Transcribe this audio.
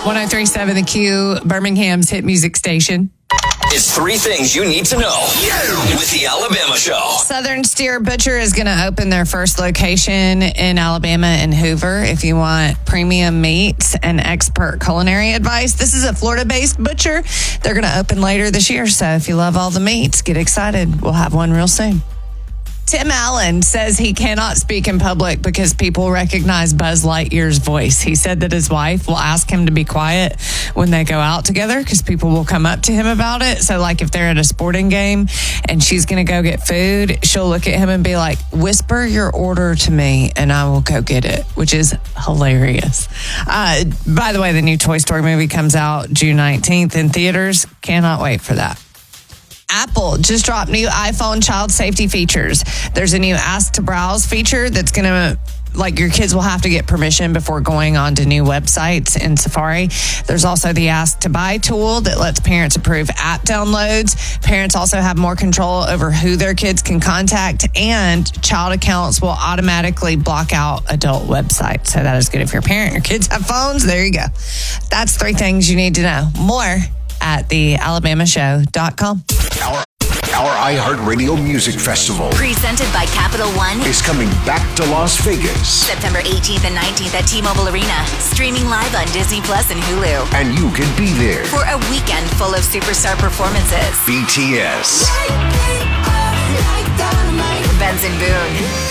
103.7 The Q, Birmingham's hit music station. It's 3 things you need to know with the Alabama Show. Southern Steer Butcher is going to open their first location in Alabama in Hoover. If you want premium meats and expert culinary advice, this is a Florida-based butcher. They're going to open later this year. So if you love all the meats, get excited. We'll have one real soon. Tim Allen says he cannot speak in public because people recognize Buzz Lightyear's voice. He said that his wife will ask him to be quiet when they go out together because people will come up to him about it. So like if they're at a sporting game and she's going to go get food, she'll look at him and be like, whisper your order to me and I will go get it, which is hilarious. By the way, the new Toy Story movie comes out June 19th in theaters. Cannot wait for that. Apple just dropped new iPhone child safety features. There's a new Ask to Browse feature that's going to, like, your kids will have to get permission before going on to new websites in Safari. There's also the Ask to Buy tool that lets parents approve app downloads. Parents also have more control over who their kids can contact, and child accounts will automatically block out adult websites. So that is good if you're a parent, your kids have phones. There you go. That's 3 things you need to know. More at thealabamashow.com. Our iHeartRadio Music Festival, presented by Capital One, is coming back to Las Vegas. September 18th and 19th at T-Mobile Arena. Streaming live on Disney Plus and Hulu. And you can be there for a weekend full of superstar performances. BTS, Benson Boone,